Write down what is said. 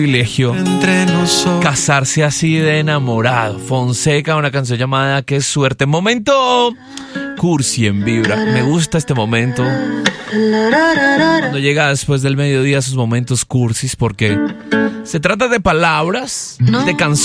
privilegio casarse así de enamorado. Fonseca, una canción llamada Qué suerte. Momento cursi en Vibra. Me gusta este momento. Cuando llega después del mediodía, esos momentos cursis, porque se trata de palabras, de canciones.